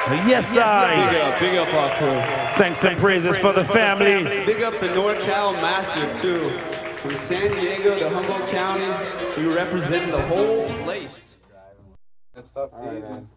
Yes, I. Big up our crew. Thanks and praises for the family. Big up the NorCal Masters too. From San Diego to Humboldt County, we represent the whole place. That's tough, man.